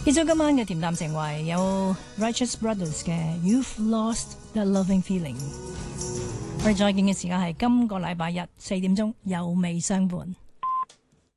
結束今晚嘅恬淡情懷，有 Righteous Brothers 嘅 You've Lost the Loving Feeling。我哋再見嘅時間係今個禮拜日4點鐘，有味相伴。